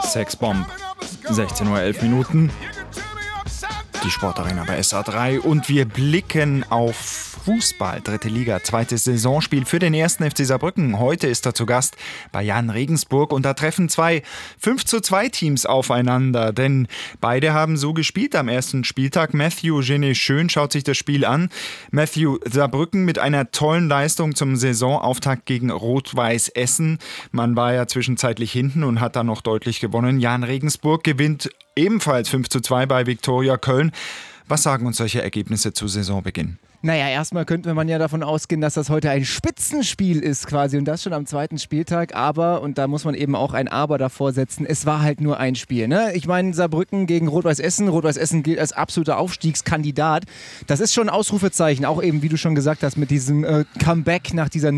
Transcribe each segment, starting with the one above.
Sexbomb. 16:11 Uhr. Die Sportarena bei SA3 und wir blicken auf Fußball, 3. Liga, 2. Saisonspiel für den 1. FC Saarbrücken. Heute ist er zu Gast bei Jan Regensburg und da treffen zwei 5:2 Teams aufeinander, denn beide haben so gespielt am ersten Spieltag. Matthew Genet-Schön schaut sich das Spiel an. Matthew, Saarbrücken mit einer tollen Leistung zum Saisonauftakt gegen Rot-Weiß Essen. Man war ja zwischenzeitlich hinten und hat dann noch deutlich gewonnen. Jan Regensburg gewinnt ebenfalls 5:2 bei Viktoria Köln. Was sagen uns solche Ergebnisse zu Saisonbeginn? Naja, erstmal könnte man ja davon ausgehen, dass das heute ein Spitzenspiel ist quasi und das schon am 2. Spieltag, aber, und da muss man eben auch ein Aber davor setzen, es war halt nur ein Spiel. Ne? Ich meine, Saarbrücken gegen Rot-Weiß Essen. Rot-Weiß Essen gilt als absoluter Aufstiegskandidat. Das ist schon ein Ausrufezeichen, auch eben, wie du schon gesagt hast, mit diesem Comeback nach diesem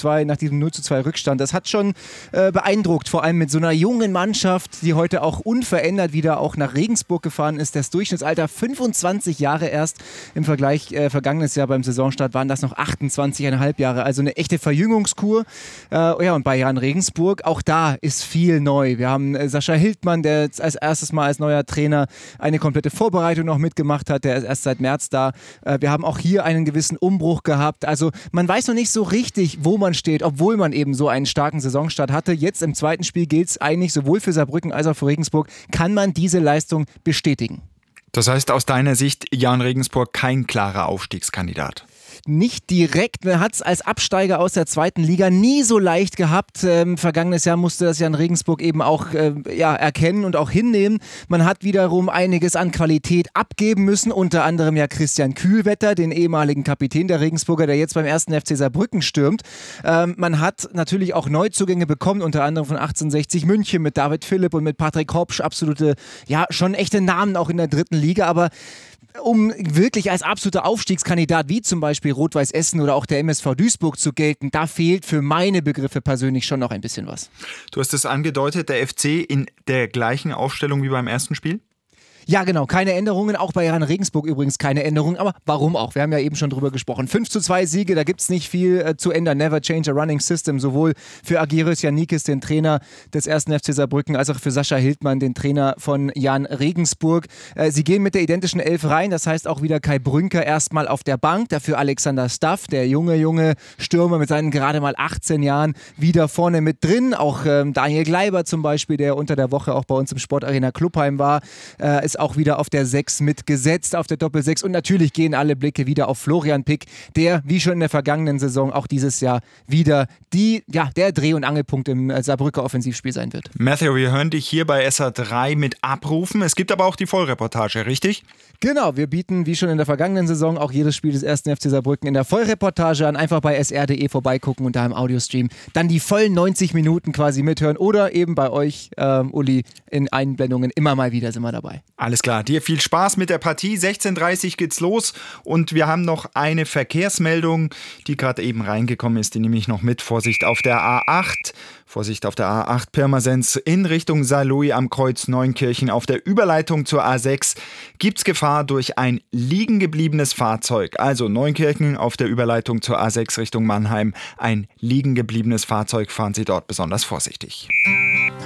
0:2 Rückstand. Das hat schon beeindruckt, vor allem mit so einer jungen Mannschaft, die heute auch unverändert wieder auch nach Regensburg gefahren ist. Das Durchschnittsalter 25 Jahre erst im Vergleich vergangenes Jahr beim Saisonstart waren das noch 28,5 Jahre, also eine echte Verjüngungskur. Und bei Jan Regensburg, auch da ist viel neu. Wir haben Sascha Hildmann, der jetzt als erstes Mal als neuer Trainer eine komplette Vorbereitung noch mitgemacht hat, der ist erst seit März da. Wir haben auch hier einen gewissen Umbruch gehabt. Also man weiß noch nicht so richtig, wo man steht, obwohl man eben so einen starken Saisonstart hatte. Jetzt im zweiten Spiel gilt es eigentlich sowohl für Saarbrücken als auch für Regensburg. Kann man diese Leistung bestätigen? Das heißt aus deiner Sicht, Jan Regensburg kein klarer Aufstiegskandidat? Nicht direkt, man hat es als Absteiger aus der 2. Liga nie so leicht gehabt. Vergangenes Jahr musste das Jan Regensburg eben auch erkennen und auch hinnehmen. Man hat wiederum einiges an Qualität abgeben müssen, unter anderem ja Christian Kühlwetter, den ehemaligen Kapitän der Regensburger, der jetzt beim 1. FC Saarbrücken stürmt. Man hat natürlich auch Neuzugänge bekommen, unter anderem von 1860 München mit David Philipp und mit Patrick Hopsch, absolute, ja, schon echte Namen auch in der 3. Liga, aber um wirklich als absoluter Aufstiegskandidat wie zum Beispiel Rot-Weiß Essen oder auch der MSV Duisburg zu gelten, da fehlt für meine Begriffe persönlich schon noch ein bisschen was. Du hast es angedeutet, der FC in der gleichen Aufstellung wie beim ersten Spiel? Ja, genau, keine Änderungen, auch bei Jan Regensburg übrigens keine Änderungen, aber warum auch? Wir haben ja eben schon drüber gesprochen. 5:2 Siege, da gibt es nicht viel zu ändern. Never change a running system, sowohl für Agirius Janikis, den Trainer des 1. FC Saarbrücken, als auch für Sascha Hildmann, den Trainer von Jan Regensburg. Sie gehen mit der identischen Elf rein, das heißt auch wieder Kai Brünker erstmal auf der Bank, dafür Alexander Staff, der junge Stürmer mit seinen gerade mal 18 Jahren, wieder vorne mit drin. Auch Daniel Gleiber zum Beispiel, der unter der Woche auch bei uns im Sportarena Clubheim war, ist auch wieder auf der 6 mitgesetzt, auf der Doppel-6 und natürlich gehen alle Blicke wieder auf Florian Pick, der, wie schon in der vergangenen Saison, auch dieses Jahr wieder der Dreh- und Angelpunkt im Saarbrücker Offensivspiel sein wird. Matthew, wir hören dich hier bei SA3 mit abrufen. Es gibt aber auch die Vollreportage, richtig? Genau, wir bieten, wie schon in der vergangenen Saison, auch jedes Spiel des 1. FC Saarbrücken in der Vollreportage an. Einfach bei sr.de vorbeigucken und da im Audiostream dann die vollen 90 Minuten quasi mithören oder eben bei euch, Uli, in Einblendungen immer mal wieder sind wir dabei. Alles klar, dir viel Spaß mit der Partie. 16:30 Uhr geht's los und wir haben noch eine Verkehrsmeldung, die gerade eben reingekommen ist, die nehme ich noch mit. Vorsicht auf der A8. Vorsicht auf der A8 Pirmasens in Richtung Saarlouis am Kreuz Neunkirchen. Auf der Überleitung zur A6 gibt's Gefahr durch ein liegen gebliebenes Fahrzeug. Also Neunkirchen auf der Überleitung zur A6 Richtung Mannheim. Ein liegen gebliebenes Fahrzeug, fahren Sie dort besonders vorsichtig.